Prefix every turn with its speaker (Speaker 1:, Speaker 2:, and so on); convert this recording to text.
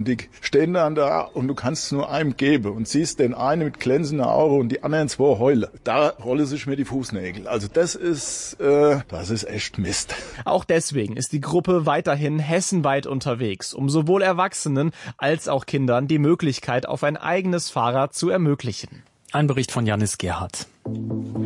Speaker 1: und die stehen dann da und du kannst es nur einem geben und siehst den einen mit glänzenden Augen und die anderen 2 heulen. Da rollen sich mir die Fußnägel. Also das ist echt Mist.
Speaker 2: Auch deswegen ist die Gruppe weiterhin hessenweit unterwegs, um sowohl Erwachsenen als auch Kindern die Möglichkeit auf ein eigenes Fahrrad zu ermöglichen.
Speaker 3: Ein Bericht von Janis Gerhardt.